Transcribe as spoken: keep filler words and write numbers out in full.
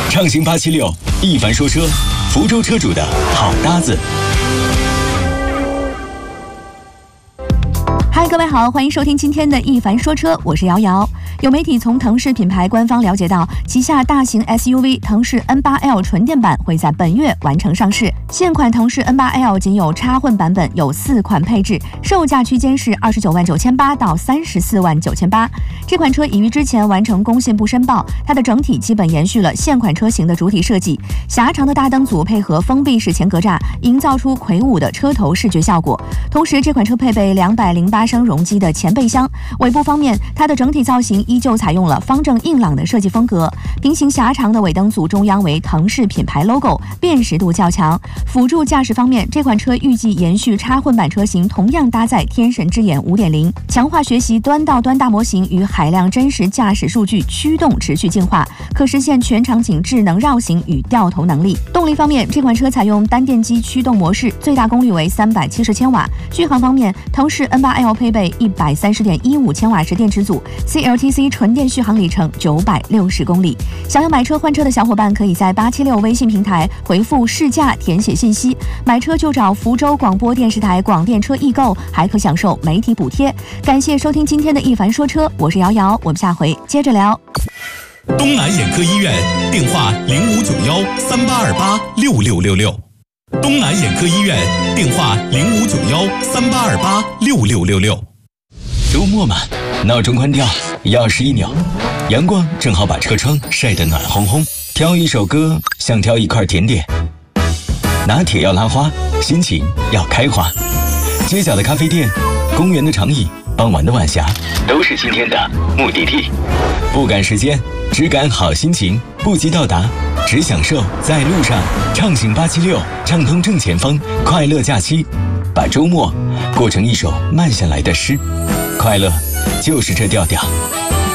畅行八七六，一凡说车，福州车主的好搭子。 嗨，各位好，欢迎收听今天的一凡说车，我是瑶瑶。有媒体从腾势品牌官方了解到，旗下大型 S U V 腾势 N 八 L 纯电版会在本月完成上市。现款腾势 N 八 L 仅有插混版本，有四款配置，售价区间是二十九万九千八到三十四万九千八。这款车已于之前完成工信部申报，它的整体基本延续了现款车型的主体设计，狭长的大灯组配合封闭式前格栅，营造出魁梧的车头视觉效果。同时，这款车配备两百零八升容积的前备箱。尾部方面，它的整体造型依旧采用了方正硬朗的设计风格，平行狭长的尾灯组中央为腾势品牌 logo， 辨识度较强。辅助驾驶方面，这款车预计延续插混版车型，同样搭载天神之眼 五点零， 强化学习端到端大模型与海量真实驾驶数据驱动持续进化，可实现全场景智能绕行与掉头能力。动力方面，这款车采用单电机驱动模式，最大功率为三百七十千瓦。续航方面，腾势 N 八 L 配备一百三十点一五千瓦时电池组 ，C L T C 纯电续航里程九百六十公里。想要买车换车的小伙伴，可以在八七六微信平台回复试驾填写信息，买车就找福州广播电视台广电车易购，还可享受媒体补贴。感谢收听今天的一凡说车，我是瑶瑶，我们下回接着聊。 东南眼科医院电话零五九幺三八二八六六六六。东南眼科医院电话零五九幺三八二八六六六六。周末嘛，闹钟关掉，钥匙一扭，阳光正好把车窗晒得暖烘烘。挑一首歌，像挑一块甜点。拿铁要拉花，心情要开花。街角的咖啡店，公园的长椅，傍晚的晚霞，都是今天的目的地。不赶时间，只赶好心情，不急到达，只享受在路上。畅行八七六，畅通正前方，快乐假期，把周末过成一首慢下来的诗。快乐就是这调调，